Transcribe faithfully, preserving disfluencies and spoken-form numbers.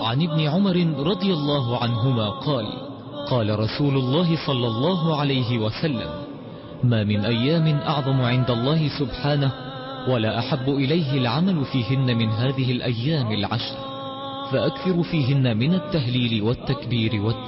وعن ابن عمر رضي الله عنهما قال قال رسول الله صلى الله عليه وسلم ما من أيام أعظم عند الله سبحانه ولا أحب إليه العمل فيهن من هذه الأيام العشر، فأكثر فيهن من التهليل والتكبير والتهليل